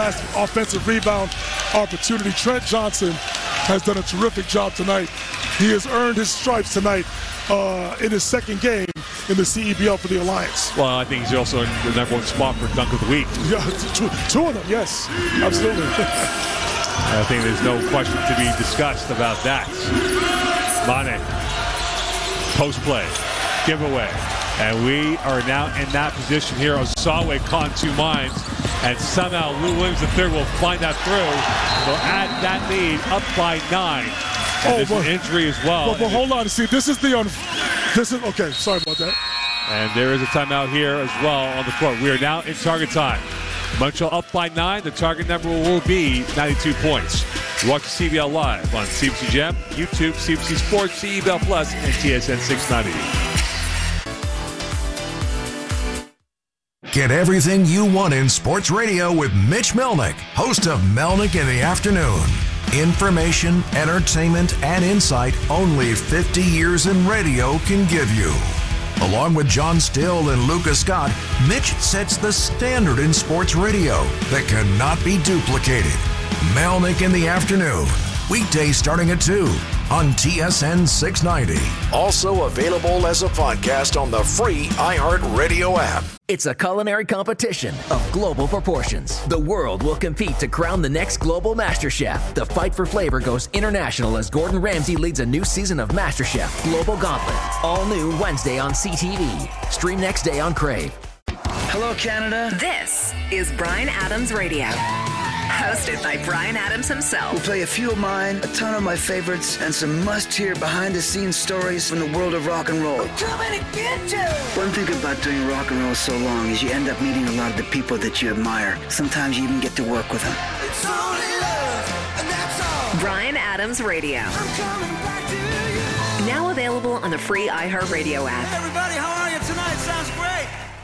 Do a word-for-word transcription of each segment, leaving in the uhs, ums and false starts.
last offensive rebound opportunity. Trent Johnson has done a terrific job tonight. He has earned his stripes tonight uh, in his second game in the C E B L for the Alliance. Well, I think he's also in the number one spot for Dunk of the Week. Yeah, two, two of them, yes, absolutely. I think there's no question to be discussed about that. Mane, post play, giveaway. And we are now in that position here. Osawe caught in two minds. And somehow Lou Williams the third will find that through. They'll add that lead up by nine. And oh, there's but, an injury as well. But, but hold on. See, this is the... Un- this is... Okay, sorry about that. And there is a timeout here as well on the court. We are now in target time. Montreal up by nine. The target number will be ninety-two points. You watch the C B L live on C B C Gem, YouTube, C B C Sports, C B L Plus, and T S N six ninety. Get everything you want in sports radio with Mitch Melnick, host of Melnick in the Afternoon. Information, entertainment, and insight only fifty years in radio can give you. Along with John Still and Lucas Scott, Mitch sets the standard in sports radio that cannot be duplicated. Melnick in the Afternoon, weekdays starting at two on T S N six ninety. Also available as a podcast on the free iHeartRadio app. It's a culinary competition of global proportions. The world will compete to crown the next global Master Chef. The fight for flavor goes international as Gordon Ramsay leads a new season of Master Chef Global Gauntlet. All new Wednesday on C T V. Stream next day on Crave. Hello, Canada. This is Bryan Adams Radio. Hosted by Bryan Adams himself. We'll play a few of mine, a ton of my favorites, and some must-hear behind-the-scenes stories from the world of rock and roll. One thing about doing rock and roll so long is you end up meeting a lot of the people that you admire. Sometimes you even get to work with them. It's only love, and that's all. Bryan Adams Radio. I'm coming back to you. Now available on the free iHeartRadio app. Hey everybody, how are you tonight? Sounds great.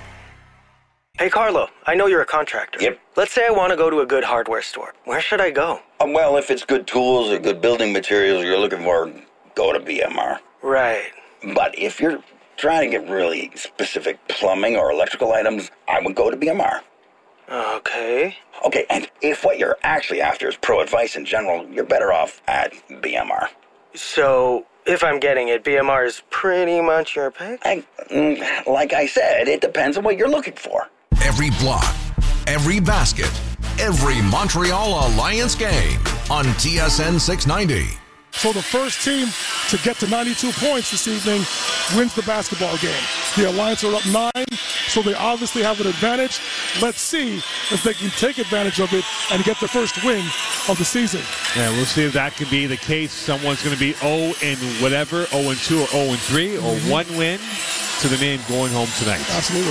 Hey, Carlo, I know you're a contractor. Yep. Let's say I want to go to a good hardware store. Where should I go? Um, well, if it's good tools or good building materials you're looking for, go to B M R. Right. But if you're trying to get really specific plumbing or electrical items, I would go to B M R. Okay. Okay, and if what you're actually after is pro advice in general, you're better off at B M R. So, if I'm getting it, B M R is pretty much your pick? I, like I said, it depends on what you're looking for. Every block, every basket, every Montreal Alliance game on T S N six ninety. So the first team to get to ninety-two points this evening wins the basketball game. The Alliance are up nine, so they obviously have an advantage. Let's see if they can take advantage of it and get the first win of the season. Yeah, we'll see if that can be the case. Someone's going to be oh and whatever, oh and two or oh and three, or mm-hmm. one win to the name going home tonight. Absolutely.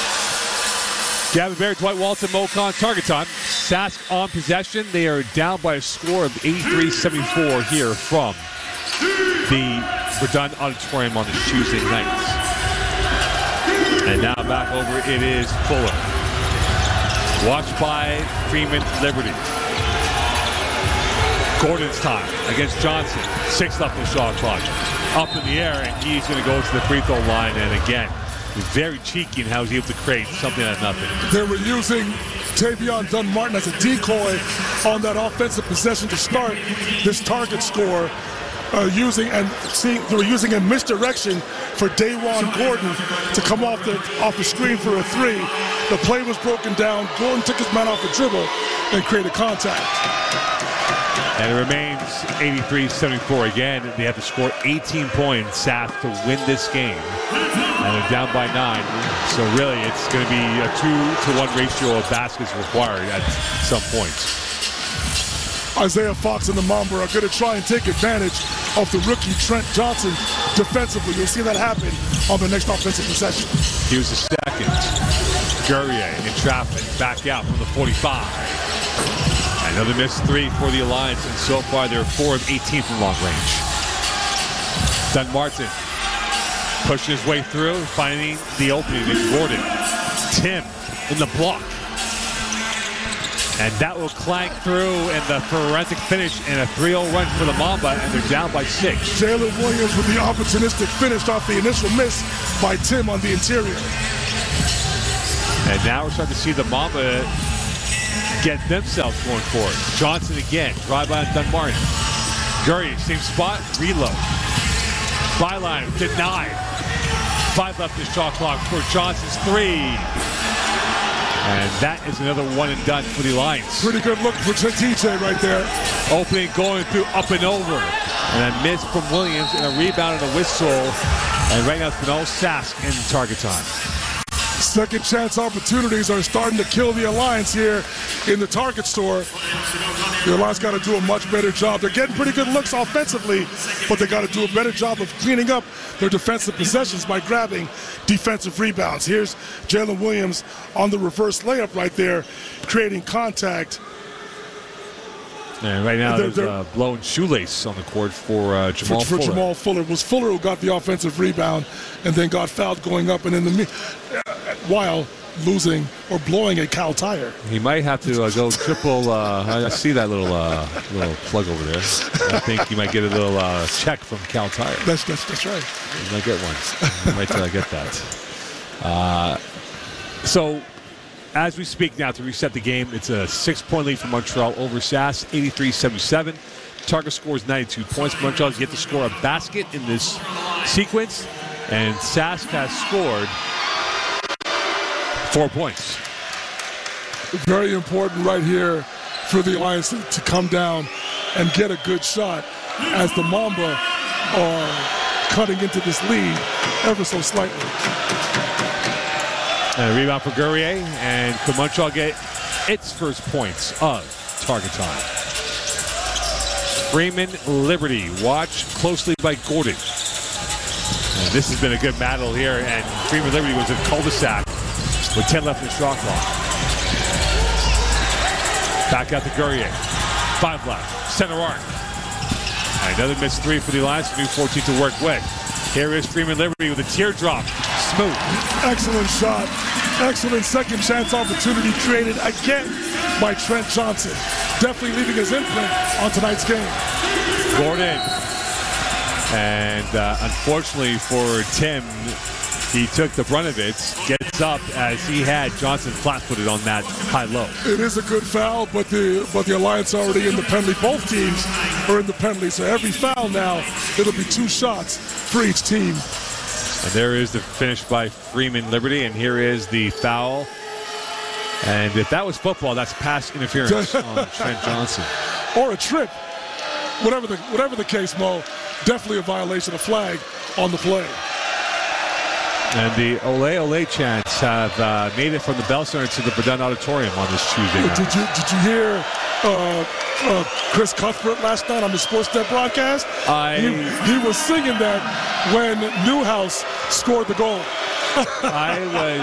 Gavin Barrett, Dwight Walton, Mocon, target time. Sask on possession. They are down by a score of eighty-three seventy-four here from the Verdun Auditorium on this Tuesday night. And now back over, it is Fuller. Watched by Freeman Liberty. Gordon's time against Johnson. Six left in the shot clock. Up in the air, and he's going to go to the free throw line. And again, very cheeky in how he's able to create something out of nothing. They were using Tavion Dunn-Martin as a decoy on that offensive possession to start this target score. Uh, using and seeing they were using a misdirection for Dawan Gordon to come off the off the screen for a three. The play was broken down. Gordon took his man off the dribble and created contact. And it remains eighty-three seventy-four again. They have to score eighteen points, Sask, to win this game. And they're down by nine. So really, it's going to be a two to one ratio of baskets required at some points. Isaiah Fox and the Mamba are going to try and take advantage of the rookie Trent Johnson defensively. You'll see that happen on the next offensive possession. Here's the second. Guerrier in traffic, back out from the forty-five. Another missed three for the Alliance, and so far they're four of eighteen from long range. Dunn-Martin pushing his way through, finding the opening in Gordon. Tim in the block. And that will clank through, and the forensic finish and a three oh run for the Mamba, and they're down by six. Jalen Williams with the opportunistic finish off the initial miss by Tim on the interior. And now we're starting to see the Mamba get themselves going for it. Johnson again, drive by on Dunmartin. Gurrier, same spot, reload. Byline denied. Five left in shot clock for Johnson's three. And that is another one and done for the Alliance. Pretty good look for T J right there. Opening, going through, up and over. And a miss from Williams and a rebound and a whistle. And right now it's Bernal Sask in target time. Second chance opportunities are starting to kill the Alliance here in the Target store. The Alliance got to do a much better job. They're getting pretty good looks offensively, but they got to do a better job of cleaning up their defensive possessions by grabbing defensive rebounds. Here's Jalen Williams on the reverse layup right there, creating contact. And right now they're, there's a uh, blown shoelace on the court for uh, Jamal for, for Fuller. Jamal Fuller. It was Fuller who got the offensive rebound and then got fouled going up and in the uh, while losing or blowing a cow tire. He might have to uh, go triple. Uh, I see that little uh, little plug over there. I think he might get a little uh, check from Cal Tire. That's that's that's right. He might get one. He might uh, get that. Uh, so. As we speak now, to reset the game, it's a six-point lead for Montreal over Sask, eighty-three seventy-seven. Target scores ninety-two points. Montreal has yet to score a basket in this sequence, and Sask has scored four points. Very important right here for the Alliance to come down and get a good shot as the Mamba are cutting into this lead ever so slightly. And a rebound for Gurrier, and could Montreal get its first points of target time? Freeman Liberty, watched closely by Gordon. And this has been a good battle here, and Freeman Liberty was in cul-de-sac with ten left in the shot clock. Back out to Gurrier, five left, center arc. And another missed three for the Alliance, new fourteen to work with. Here is Freeman Liberty with a teardrop. Smooth. Excellent shot. Excellent second chance opportunity created again by Trent Johnson. Definitely leaving his imprint on tonight's game. Gordon. And uh, unfortunately for Tim, he took the brunt of it, gets up as he had Johnson flat-footed on that high-low. It is a good foul, but the but the Alliance already in the penalty. Both teams are in the penalty, so every foul now, it'll be two shots for each team. And there is the finish by Freeman Liberty, and here is the foul. And if that was football, that's pass interference on Trent Johnson. Or a trip. Whatever the whatever the case, Mo, definitely a violation of flag on the play. And the Ole Ole chants have uh, made it from the Bell Center to the Verdun Auditorium on this Tuesday night. Did you did you hear uh, uh, Chris Cuthbert last night on the Sportsnet broadcast? I he, he was singing that when Newhouse scored the goal. I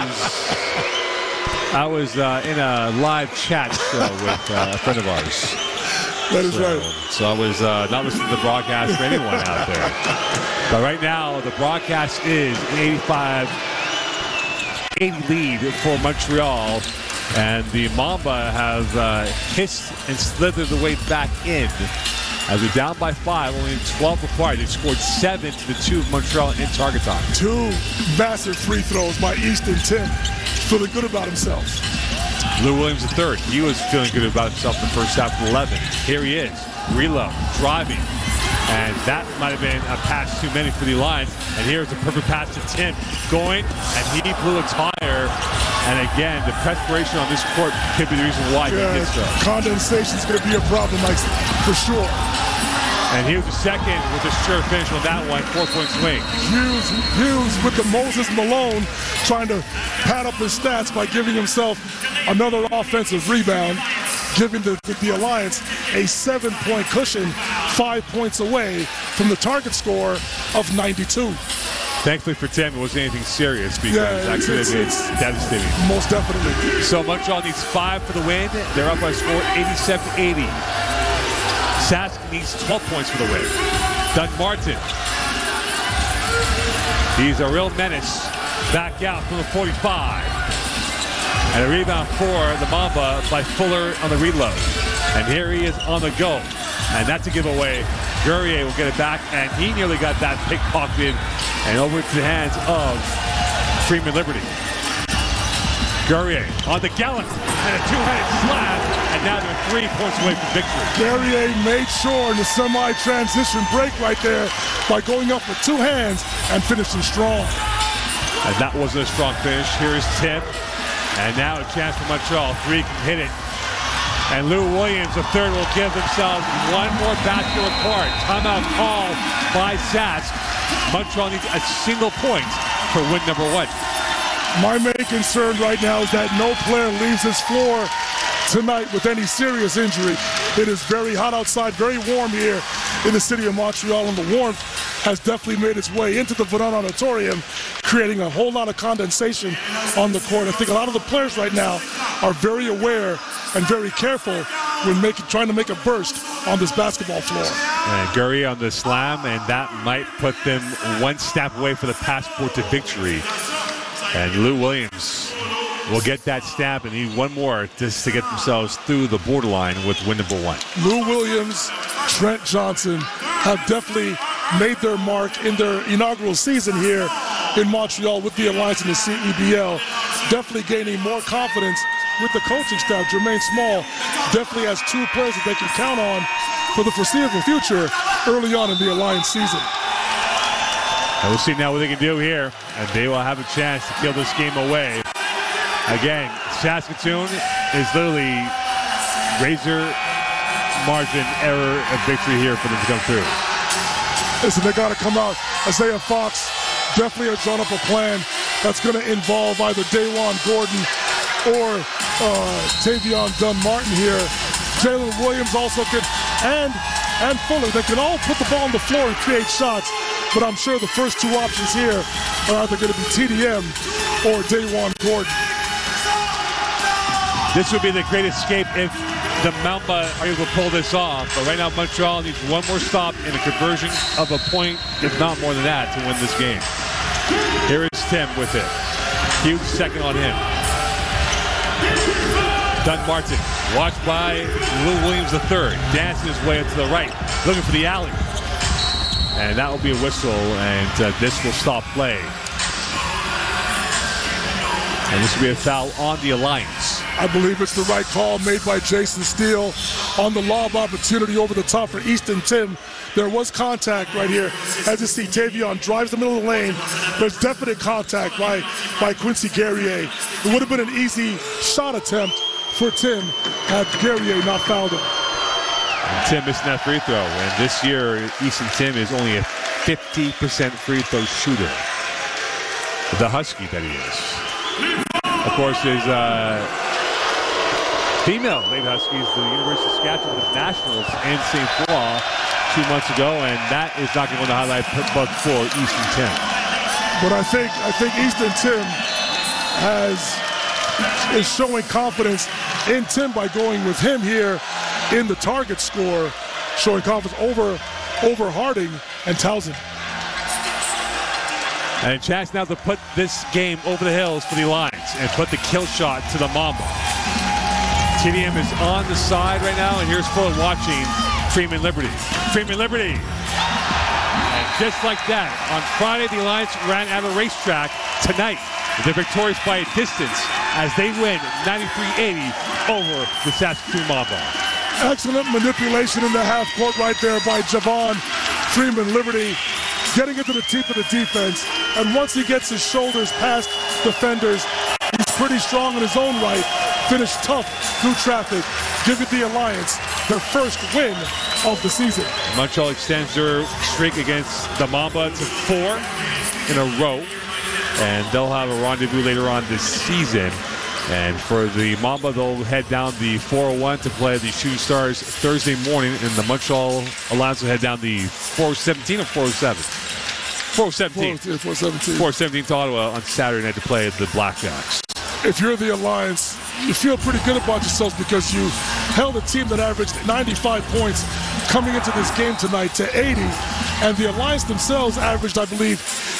was I was uh, in a live chat show with uh, a friend of ours. That is so, right. So I was uh, not listening to the broadcast for anyone out there. But right now, the broadcast is an eighty-five eighty lead for Montreal. And the Mamba have uh, hissed and slithered the way back in. As we're down by five, only twelve required. They scored seven to the two of Montreal in target time. Two massive free throws by Easton Tim. Feeling good about himself. Lou Williams the third. He was feeling good about himself in the first half of eleven. Here he is. Reload. Driving. And that might have been a pass too many for the Lions. And here's a perfect pass to Tim. Going, and he blew a tire. And again, the perspiration on this court could be the reason why yeah, he gets so. Condensation's going to be a problem, Mike, for sure. And here's the second with a sure finish on that one. Four-point swing. Hughes, Hughes with the Moses Malone trying to pad up his stats by giving himself another offensive rebound, giving the, the, the Alliance a seven-point cushion, five points away from the target score of ninety-two. Thankfully for Tim, it wasn't anything serious because yeah, that could have been devastating. Most definitely. So Montreal needs five for the win. They're up by a score eighty-seven eighty. Sask needs twelve points for the win. Dunmartin. He's a real menace. Back out from the forty-five. And a rebound for the Mamba by Fuller on the reload. And here he is on the go. And that's a giveaway. Gurrier will get it back, and he nearly got that pickpocketed and over to the hands of Freeman Liberty. Guerrier on the gallop and a two-headed slam, and now they're three points away from victory. Guerrier made sure in the semi-transition break right there by going up with two hands and finishing strong. And that wasn't a strong finish. Here's Tim, and now a chance for Montreal. Three can hit it. And Lou Williams, the third, will give themselves one more basket apart. Timeout call by Sask. Montreal needs a single point for win number one. My main concern right now is that no player leaves this floor tonight with any serious injury. It is very hot outside, very warm here in the city of Montreal, and the warmth has definitely made its way into the Vadon Auditorium, creating a whole lot of condensation on the court. I think a lot of the players right now are very aware and very careful when making, trying to make a burst on this basketball floor. And Guerrier on the slam, and that might put them one step away for the passport to victory. And Lou Williams will get that stamp and need one more just to get themselves through the borderline with win number one. Lou Williams, Trent Johnson have definitely made their mark in their inaugural season here in Montreal with the Alliance and the C E B L. Definitely gaining more confidence with the coaching staff. Jermaine Small definitely has two players that they can count on for the foreseeable future early on in the Alliance season. And we'll see now what they can do here, and they will have a chance to kill this game away. Again, Saskatoon is literally razor margin error of victory here for them to come through. Listen, they got to come out. Isaiah Fox definitely has drawn up a plan that's going to involve either Dajuan Gordon or uh, Tavion Dunn-Martin here. Jalen Williams also can, and and Fuller, they can all put the ball on the floor and create shots, but I'm sure the first two options here are either going to be T D M or Dajuan Gordon. This would be the great escape if the Mamba are able to pull this off, but right now Montreal needs one more stop in a conversion of a point, if not more than that, to win this game. Here is Tim with it. Huge second on him. Dunn-Martin, watched by Lou Williams the third, dancing his way up to the right, looking for the alley. And that will be a whistle, and uh, this will stop play. And this will be a foul on the Alliance. I believe it's the right call made by Jason Steele on the lob opportunity over the top for Easton Tim. There was contact right here. As you see, Tavion drives the middle of the lane. There's definite contact by, by Quincy Guerrier. It would have been an easy shot attempt for Tim had Guerrier not fouled him. And Tim missing that free throw. And this year, Easton Tim is only a fifty percent free throw shooter. The Husky that he is. Of course, his uh, female Lady Huskies, the University of Saskatchewan, the Nationals in Saint Croix two months ago, and that is not going to go in the highlight book for Easton Tim. But I think I think Easton Tim has is showing confidence in Tim by going with him here in the target score, showing confidence over over Harding and Townsend. And a chance now to put this game over the hills for the Alliance and put the kill shot to the Mamba. T D M is on the side right now, and here's Fuller watching Freeman Liberty. Freeman Liberty. And just like that, on Friday, the Alliance ran out of racetrack. Tonight, they're victorious by a distance as they win ninety-three eighty over the Saskatoon Mamba. Excellent manipulation in the half court right there by Javon Freeman Liberty, getting into the teeth of the defense. And once he gets his shoulders past defenders, he's pretty strong in his own right. Finished tough through traffic, giving the Alliance their first win of the season. Montreal extends their streak against the Mamba to four in a row, and they'll have a rendezvous later on this season. And for the Mamba, they'll head down the four oh one to play the Shooting Stars Thursday morning, and the Montreal Alliance will head down the four seventeen or four oh seven? four seventeen. four seventeen. four seventeen to Ottawa on Saturday night to play the Blackjacks. If you're the Alliance, you feel pretty good about yourselves because you held a team that averaged ninety-five points coming into this game tonight to eighty, and the Alliance themselves averaged, I believe,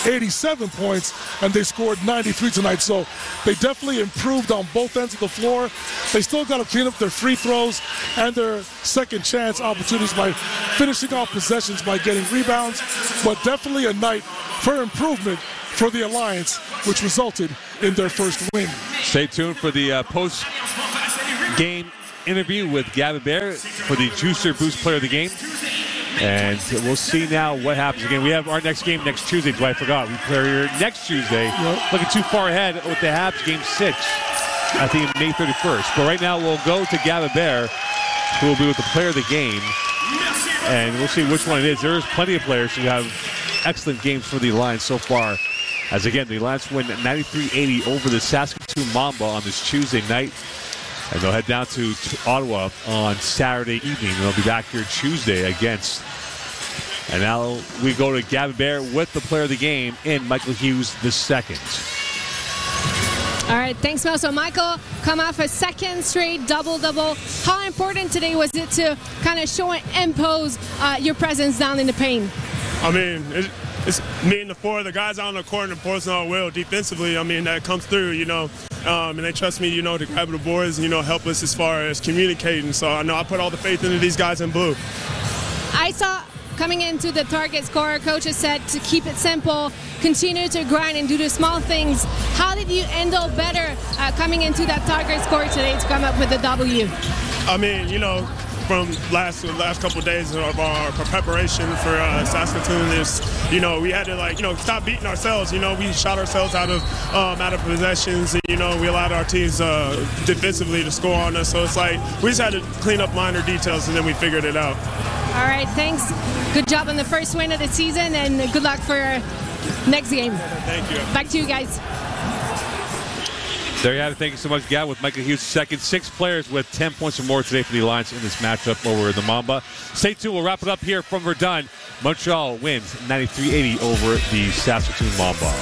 eighty-seven points, and they scored ninety-three tonight. So they definitely improved on both ends of the floor. They still got to clean up their free throws and their second chance opportunities by finishing off possessions by getting rebounds, but definitely a night for improvement for the Alliance, which resulted in their first win. Stay tuned for the uh, post-game interview with Gavin Bear for the Juicer Boost Player of the Game. And we'll see now what happens again. We have our next game next Tuesday. Do I forgot? We play here next Tuesday. Yep. Looking too far ahead with the Habs game six. I think May thirty-first. But right now we'll go to Gavin Bear, who will be with the Player of the Game. And we'll see which one it is. There's plenty of players who have excellent games for the Alliance so far. As again, the Alliance win ninety-three eighty over the Saskatoon Mamba on this Tuesday night. And they'll head down to, to Ottawa on Saturday evening. They'll be back here Tuesday against. And now we go to Gavin Bear with the Player of the Game in Michael Hughes the second. All right, thanks, Mel. So Michael, come off a second straight double-double. How important today was it to kind of show and impose uh, your presence down in the paint? I mean, it, it's me and the four, the guys out on the court and Portsmouth will defensively. I mean, that comes through, you know. Um, and they trust me, you know, to grab the boards and, you know, help us as far as communicating. So I know I put all the faith into these guys in blue. I saw coming into the target scorer, coaches said to keep it simple, continue to grind and do the small things. How did you handle better uh, coming into that target scorer today to come up with the W? I mean, you know, from last last couple of days of our preparation for uh, Saskatoon, is, you know, we had to, like, you know, stop beating ourselves. You know, we shot ourselves out of um, out of possessions, and, you know, we allowed our teams uh, defensively to score on us. So it's like we just had to clean up minor details, and then we figured it out. All right, thanks. Good job on the first win of the season, and good luck for next game. Thank you. Back to you guys. There you have it. Thank you so much, Gab, with Michael Hughes second. Six players with ten points or more today for the Alliance in this matchup over the Mamba. Stay tuned. We'll wrap it up here from Verdun. Montreal wins ninety-three eighty over the Saskatoon Mamba.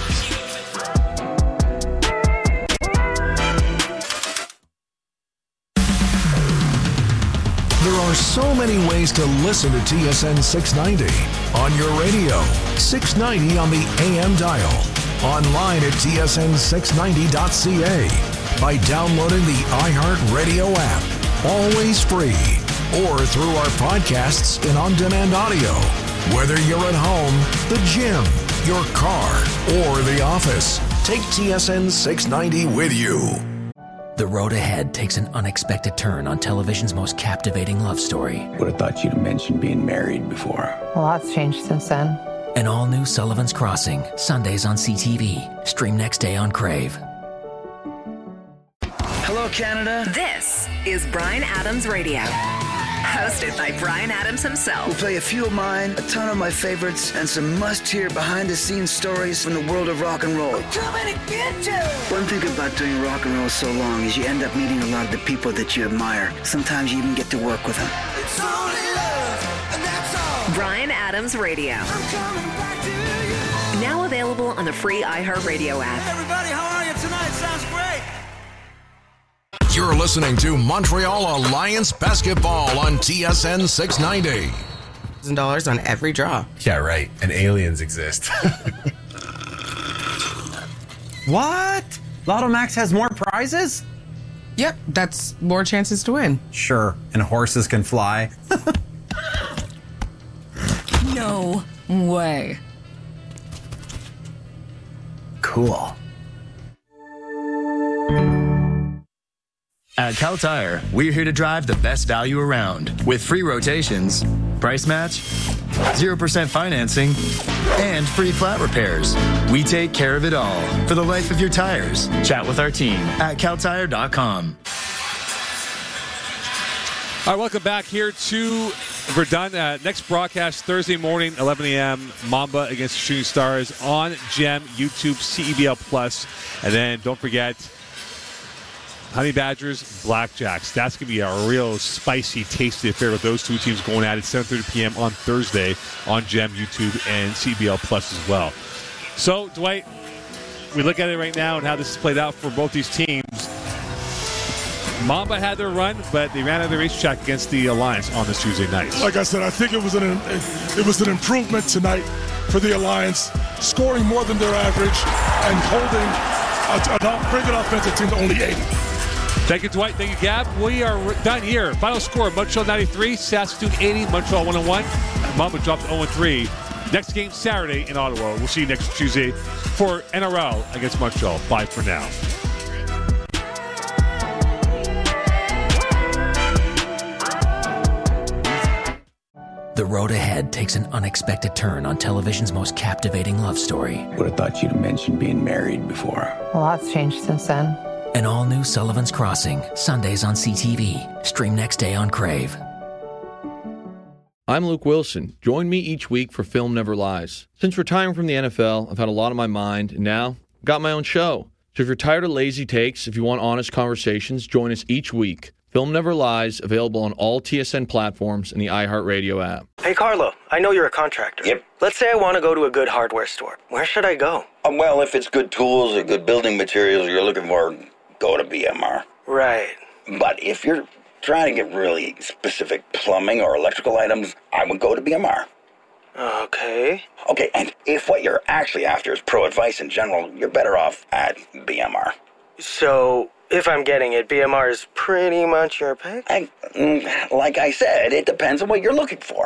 There are so many ways to listen to T S N six ninety. On your radio, six ninety on the A M dial. Online at T S N six ninety dot C A. By downloading the iHeartRadio app. Always free. Or through our podcasts and on-demand audio. Whether you're at home, the gym, your car, or the office, take T S N six ninety with you. The road ahead takes an unexpected turn on television's most captivating love story. Would have thought you'd have mentioned being married before. A lot's changed since then. An all-new Sullivan's Crossing, Sundays on C T V. Stream next day on Crave. Hello, Canada. This is Bryan Adams Radio. Hosted by Bryan Adams himself. We'll play a few of mine, a ton of my favorites, and some must-hear behind-the-scenes stories from the world of rock and roll. One thing about doing rock and roll so long is you end up meeting a lot of the people that you admire. Sometimes you even get to work with them. It's only love, and that's all. Bryan Adams Radio. Now available on the free iHeartRadio app. Hey everybody, how are you tonight? Sounds great. You're listening to Montreal Alliance Basketball on T S N six ninety. one thousand dollars on every draw. Yeah, right. And aliens exist. What? Lotto Max has more prizes? Yep, that's more chances to win. Sure, and horses can fly. No way. Cool. At Cal Tire, we're here to drive the best value around with free rotations, price match, zero percent financing, and free flat repairs. We take care of it all for the life of your tires. Chat with our team at cal tire dot com. All right, welcome back here to Verdun. Uh, next broadcast Thursday morning, eleven a.m. Mamba against the Shooting Stars on Gem, YouTube, C E B L Plus. And then don't forget Honey Badgers, Blackjacks. That's going to be a real spicy, tasty affair with those two teams going at it seven thirty p.m. on Thursday on Gem, YouTube, and C B L Plus as well. So, Dwight, we look at it right now and how this has played out for both these teams. Mamba had their run, but they ran out of the racetrack against the Alliance on this Tuesday night. Like I said, I think it was an it was an improvement tonight for the Alliance, scoring more than their average and holding a, a pretty good offensive team to only eighty. Thank you, Dwight. Thank you, Gab. We are done here. Final score, Montreal ninety-three, Saskatoon eighty, Montreal one oh one. Mamba drops oh and three. Next game Saturday in Ottawa. We'll see you next Tuesday for N R L against Montreal. Bye for now. The road ahead takes an unexpected turn on television's most captivating love story. Would have thought you'd have mentioned being married before. A lot's changed since then. An all-new Sullivan's Crossing, Sundays on C T V. Stream next day on Crave. I'm Luke Wilson. Join me each week for Film Never Lies. Since retiring from the N F L, I've had a lot on my mind, and now I've got my own show. So if you're tired of lazy takes, if you want honest conversations, join us each week. Film Never Lies, available on all T S N platforms and the iHeartRadio app. Hey, Carlo, I know you're a contractor. Yep. Let's say I want to go to a good hardware store. Where should I go? Um, well, if it's good tools or good building materials you're looking for, go to B M R. Right. But if you're trying to get really specific plumbing or electrical items, I would go to B M R. Okay. Okay, and if what you're actually after is pro advice in general, you're better off at B M R. So, if I'm getting it, B M R is pretty much your pick? I, like I said, it depends on what you're looking for.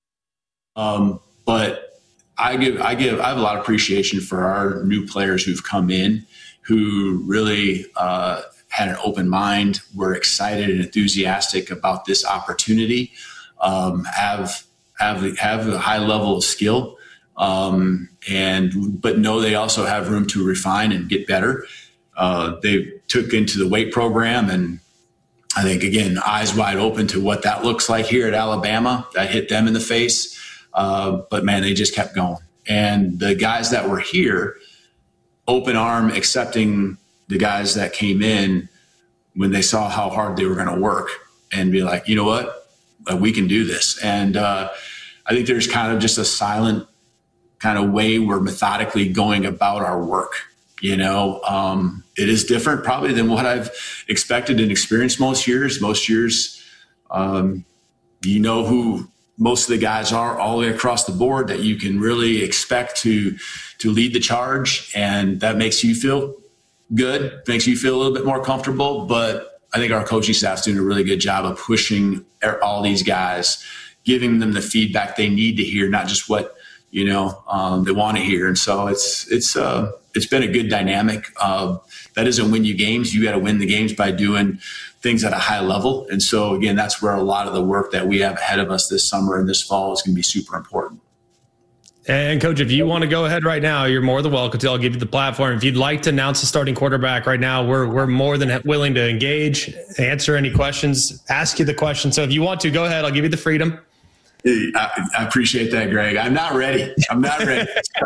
Um, but I give, I give, I have a lot of appreciation for our new players who've come in, who really uh, had an open mind, were excited and enthusiastic about this opportunity, um, have have have a high level of skill, um, and but know they also have room to refine and get better. Uh, they took into the weight program, and I think, again, eyes wide open to what that looks like here at Alabama. That hit them in the face. Uh, but, man, they just kept going. And the guys that were here, open arm, accepting the guys that came in when they saw how hard they were going to work and be like, you know what, we can do this. And uh, I think there's kind of just a silent kind of way we're methodically going about our work. You know, um, it is different probably than what I've expected and experienced most years. Most years, um, you know who most of the guys are all the way across the board that you can really expect to to lead the charge, and that makes you feel good, makes you feel a little bit more comfortable. But I think our coaching staff's doing a really good job of pushing all these guys, giving them the feedback they need to hear, not just what you know um, they want to hear. And so it's it's uh, it's been a good dynamic. Uh, that doesn't win you games. You got to win the games by doing things at a high level. And so, again, that's where a lot of the work that we have ahead of us this summer and this fall is going to be super important. And, Coach, if you want to go ahead right now, you're more than welcome to. I'll give you the platform. If you'd like to announce the starting quarterback right now, we're we're more than willing to engage, answer any questions, ask you the question. So if you want to, go ahead. I'll give you the freedom. I, I appreciate that, Greg. I'm not ready. I'm not ready.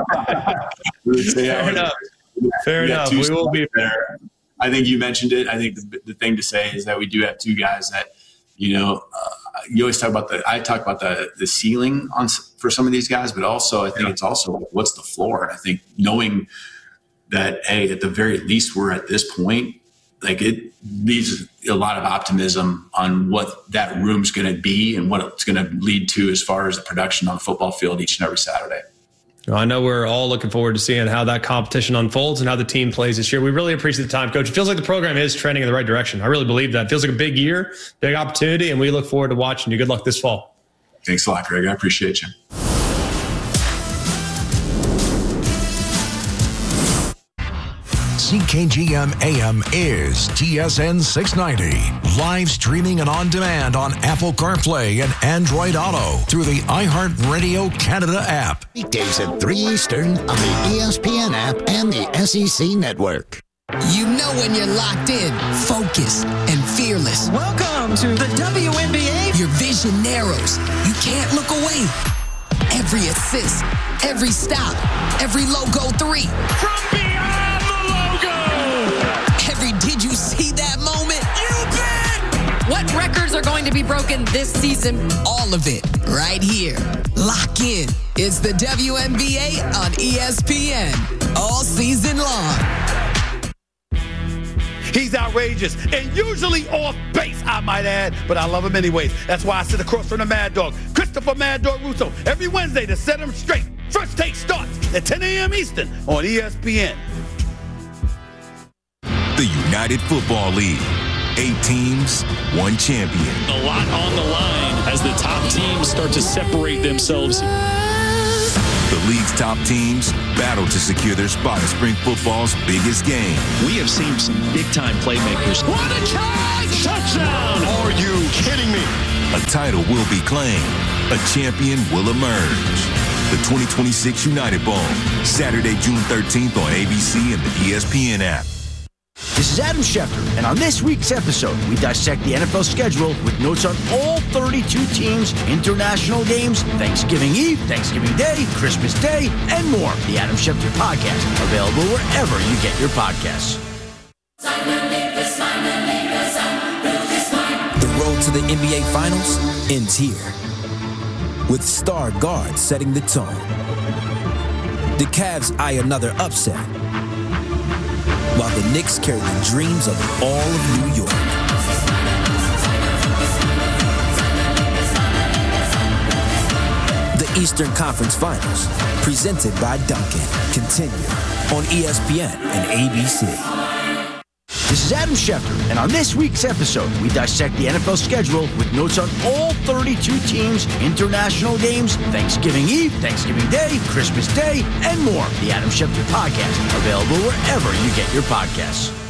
Fair enough. Fair we enough. We will be there. I think you mentioned it. I think the, the thing to say is that we do have two guys that, you know, uh, you always talk about the, I talk about the the ceiling on for some of these guys, but also I think yeah. it's also what's the floor. And I think knowing that, hey, at the very least we're at this point, like it leaves a lot of optimism on what that room's going to be and what it's going to lead to as far as the production on the football field each and every Saturday. Well, I know we're all looking forward to seeing how that competition unfolds and how the team plays this year. We really appreciate the time, Coach. It feels like the program is trending in the right direction. I really believe that. It feels like a big year, big opportunity, and we look forward to watching you. Good luck this fall. Thanks a lot, Greg. I appreciate you. C K G M A M is T S N six ninety. Live streaming and on demand on Apple CarPlay and Android Auto through the iHeartRadio Canada app. Weekdays at three Eastern on the E S P N app and the S E C network. You know when you're locked in, focused, and fearless. Welcome to the W N B A. Your vision narrows. You can't look away. Every assist, every stop, every logo three. From beyond the logo. Every did you see that moment? You bet. What records are going to be broken this season? All of it right here. Lock in. It's the W N B A on E S P N all season long. He's outrageous and usually off base, I might add, but I love him anyways. That's why I sit across from the Mad Dog, Christopher Mad Dog Russo, every Wednesday to set him straight. First Take starts at ten a.m. Eastern on E S P N. The United Football League. Eight teams, one champion. A lot on the line as the top teams start to separate themselves. The league's top teams battle to secure their spot in spring football's biggest game. We have seen some big-time playmakers. What a catch! Touchdown! Are you kidding me? A title will be claimed. A champion will emerge. The twenty twenty-six United Bowl, Saturday, June thirteenth on A B C and the E S P N app. This is Adam Schefter, and on this week's episode, we dissect the N F L schedule with notes on all thirty-two teams, international games, Thanksgiving Eve, Thanksgiving Day, Christmas Day, and more. The Adam Schefter Podcast, available wherever you get your podcasts. The road to the N B A Finals ends here, with star guards setting the tone. The Cavs eye another upset, while the Knicks carry the dreams of all of New York. The Eastern Conference Finals, presented by Dunkin', continue on E S P N and A B C. This is Adam Schefter, and on this week's episode, we dissect the N F L schedule with notes on all thirty-two teams, international games, Thanksgiving Eve, Thanksgiving Day, Christmas Day, and more. The Adam Schefter Podcast, available wherever you get your podcasts.